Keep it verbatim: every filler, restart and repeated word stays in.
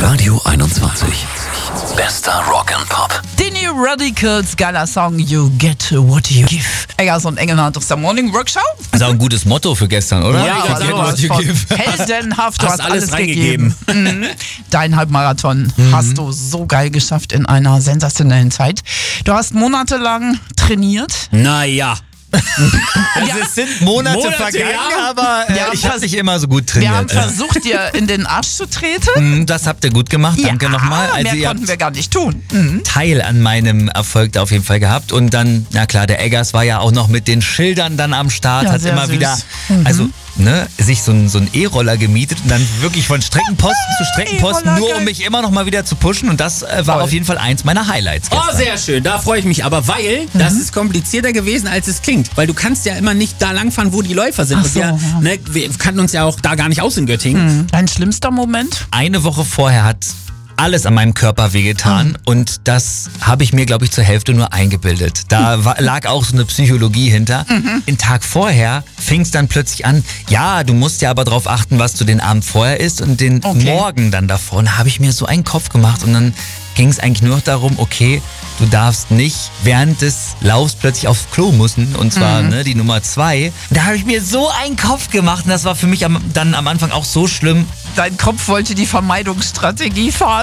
Radio einundzwanzig. Bester Rock and Pop. Die New Radicals, geiler Song, You Get What You Give. Eggers und Engelhardt aus der Morning Workshop. Das ist auch ein gutes Motto für gestern, oder? Ja, You aber get what you von give. heldenhaft, du Hast hast alles, alles gegeben. Mhm. Dein Halbmarathon hast du so geil geschafft in einer sensationellen Zeit. Du hast monatelang trainiert. Naja. Also Ja. es sind Monate, Monate, vergangen, ja. aber äh, Wir haben ich habe vers- nicht immer so gut Wir haben trainiert. versucht, dir in den Arsch zu treten. Mm, Das habt ihr gut gemacht, danke ja, nochmal. Also mehr ihr konnten habt wir gar nicht tun. Mhm. Teil an meinem Erfolg da auf jeden Fall gehabt. Und dann, na klar, der Eggers war ja auch noch mit den Schildern dann am Start, Ja, hat sehr immer süß. wieder, also ne, sich so ein, so ein E-Roller gemietet und dann wirklich von Streckenposten zu Streckenposten, E-Roller, nur geil. um mich immer noch mal wieder zu pushen. Und das äh, war Toll. auf jeden Fall eins meiner Highlights Oh, gestern. sehr schön. Da freue ich mich. Aber weil, das ist komplizierter gewesen, als es klingt. Weil du kannst ja immer nicht da langfahren, wo die Läufer sind. Ach Und so, wir, ja. ne, wir kannten uns ja auch da gar nicht aus in Göttingen. Dein schlimmster Moment? Eine Woche vorher hat alles an meinem Körper wehgetan und das habe ich mir, glaube ich, zur Hälfte nur eingebildet. Da war, lag auch so eine Psychologie hinter. Den Tag vorher fing es dann plötzlich an, ja, du musst ja aber darauf achten, was du den Abend vorher isst und den Okay. Morgen dann davor. Und da habe ich mir so einen Kopf gemacht und dann ging es eigentlich nur noch darum, okay, du darfst nicht während des Laufs plötzlich aufs Klo müssen und zwar ne, die Nummer zwei. Da habe ich mir so einen Kopf gemacht und das war für mich am, dann am Anfang auch so schlimm. Dein Kopf wollte die Vermeidungsstrategie fahren.